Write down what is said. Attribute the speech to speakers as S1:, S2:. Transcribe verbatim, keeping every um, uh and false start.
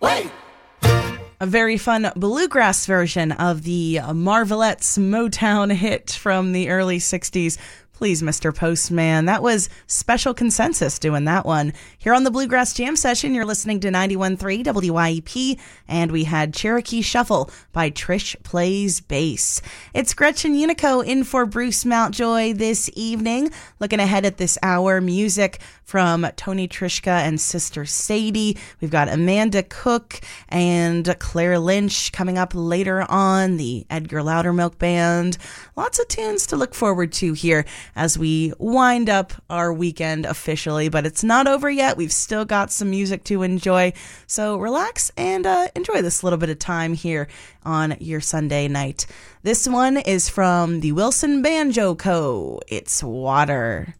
S1: Wait!
S2: A very fun bluegrass version of the Marvelettes Motown hit from the early sixties. Please, Mister Postman. That was Special Consensus doing that one. Here on the Bluegrass Jam Session, you're listening to ninety-one point three W Y E P, and we had Cherokee Shuffle by Trish Plays Bass. It's Gretchen Unico in for Bruce Mountjoy this evening. Looking ahead at this hour, music from Tony Trischka and Sister Sadie. We've got Amanda Cook and Claire Lynch coming up later on, the Edgar Loudermilk Band. Lots of tunes to look forward to here as we wind up our weekend officially, but it's not over yet. We've still got some music to enjoy, so relax and uh, enjoy this little bit of time here on your Sunday night. This one is from the Wilson Banjo Co. It's Water.